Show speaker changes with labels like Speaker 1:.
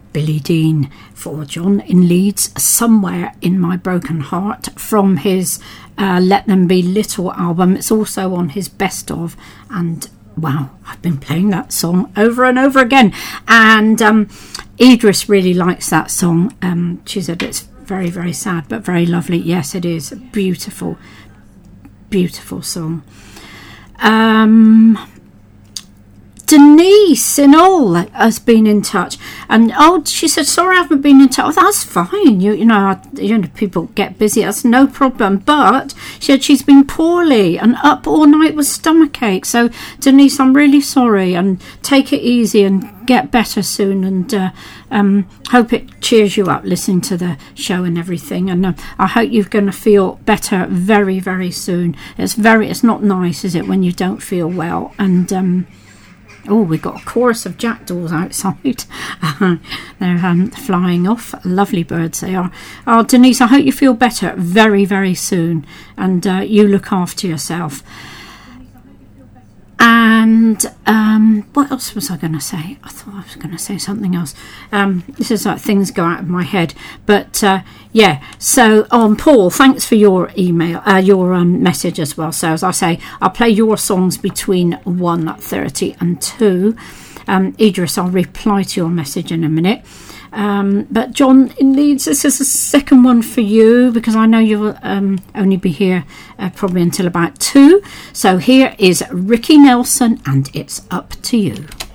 Speaker 1: Billy Dean for John in Leeds, Somewhere in My Broken Heart, from his Let Them Be Little album. It's also on his Best Of, and wow, I've been playing that song over and over again, and Idris really likes that song. She said it's very, very sad but very lovely. Yes, it is a beautiful, beautiful song. Denise in All has been in touch, and she said, sorry I haven't been in touch. Oh, that's fine, you know people get busy, that's no problem, but she said she's been poorly and up all night with stomachache. So Denise, I'm really sorry, and take it easy and get better soon, and hope it cheers you up listening to the show and everything, and I hope you're going to feel better very, very soon. It's not nice, is it, when you don't feel well? And we've got a chorus of jackdaws outside. They're flying off. Lovely birds they are. Oh, Denise, I hope you feel better very, very soon, and you look after yourself. And what else was I going to say? I thought I was going to say something else. This is like things go out of my head. But yeah, so Paul, thanks for your email, your message as well. So as I say, I'll play your songs between 1:30 and 2. Idris, I'll reply to your message in a minute. But John in Leeds, this is the second one for you, because I know you'll only be here probably until about 2. So here is Ricky Nelson, and It's Up to You.